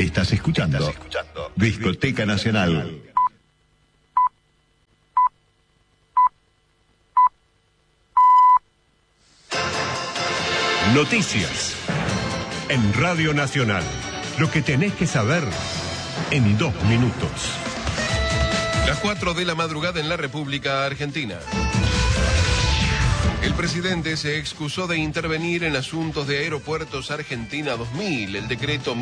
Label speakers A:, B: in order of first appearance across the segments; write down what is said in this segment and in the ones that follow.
A: Estás escuchando Discoteca Nacional.
B: Noticias en Radio Nacional. Lo que tenés que saber en 2 minutos.
C: Las 4 de la madrugada en la República Argentina. El presidente se excusó de intervenir en asuntos de Aeropuertos Argentina 2000. El decreto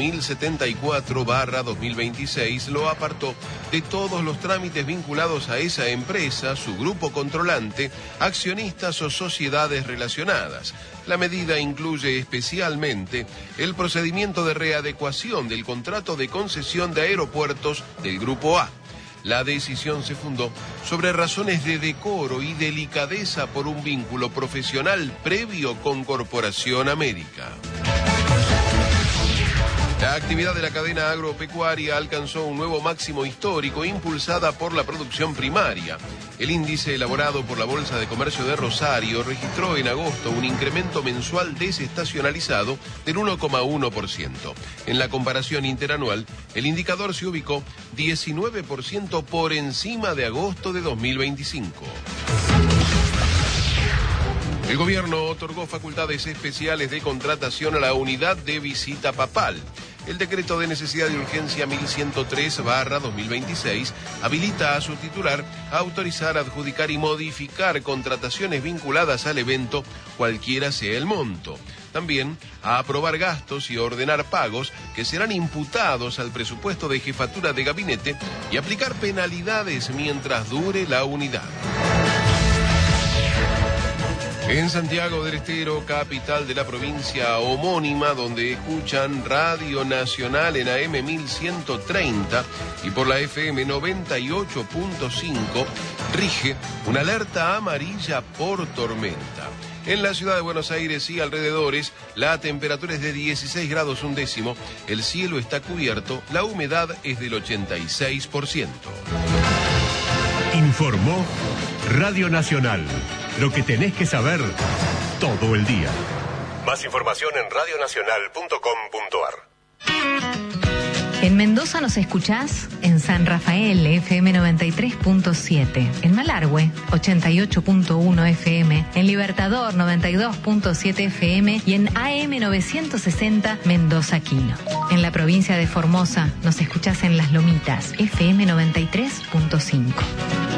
C: 1074/2026 lo apartó de todos los trámites vinculados a esa empresa, su grupo controlante, accionistas o sociedades relacionadas. La medida incluye especialmente el procedimiento de readecuación del contrato de concesión de aeropuertos del Grupo A. La decisión se fundó sobre razones de decoro y delicadeza por un vínculo profesional previo con Corporación América. La actividad de la cadena agropecuaria alcanzó un nuevo máximo histórico impulsada por la producción primaria. El índice elaborado por la Bolsa de Comercio de Rosario registró en agosto un incremento mensual desestacionalizado del 1,1%. En la comparación interanual, el indicador se ubicó 19% por encima de agosto de 2025. El gobierno otorgó facultades especiales de contratación a la unidad de visita papal. El decreto de necesidad de urgencia 1103/2026 habilita a su titular a autorizar, adjudicar y modificar contrataciones vinculadas al evento, cualquiera sea el monto. También a aprobar gastos y ordenar pagos que serán imputados al presupuesto de jefatura de gabinete y aplicar penalidades mientras dure la unidad. En Santiago del Estero, capital de la provincia homónima, donde escuchan Radio Nacional en AM 1130 y por la FM 98.5, rige una alerta amarilla por tormenta. En la ciudad de Buenos Aires y alrededores, la temperatura es de 16 grados un décimo, el cielo está cubierto, la humedad es del 86%.
B: Informó Radio Nacional. Lo que tenés que saber todo el día. Más información en radionacional.com.ar.
D: En Mendoza nos escuchás en San Rafael, FM 93.7, en Malargüe, 88.1 FM, en Libertador, 92.7 FM y en AM 960 Mendoza Quino. En la provincia de Formosa nos escuchás en Las Lomitas, FM 93.5.